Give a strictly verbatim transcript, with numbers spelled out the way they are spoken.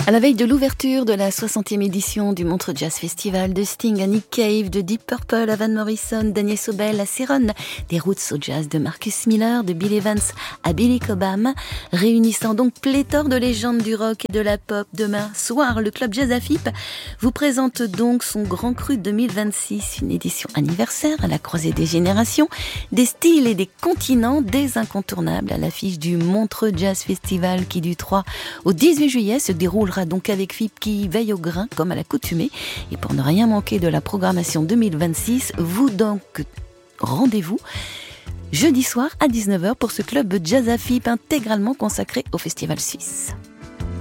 À la veille de l'ouverture de la soixantième édition du Montreux Jazz Festival, de Sting à Nick Cave, de Deep Purple à Van Morrison, d'Agnès Obel à Céron, des Roots au jazz de Marcus Miller, de Bill Evans à Billy Cobham, réunissant donc pléthore de légendes du rock et de la pop. Demain soir, le club Jazz Afip vous présente donc son Grand Cru deux mille vingt-six, une édition anniversaire à la croisée des générations, des styles et des continents, des incontournables à l'affiche du Montreux Jazz Festival qui du trois au dix-huit juillet se déroulera donc avec F I P qui veille au grain comme à l'accoutumée. Et pour ne rien manquer de la programmation deux mille vingt-six, vous donc rendez-vous jeudi soir à dix-neuf heures pour ce club Jazz Afip intégralement consacré au Festival suisse.